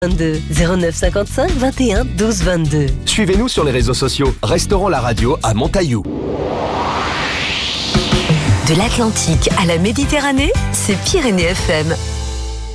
22 09 55 21 12 22. Suivez-nous sur les réseaux sociaux. Restaurant La Radio à Montaillou. De l'Atlantique à la Méditerranée, c'est Pyrénées FM.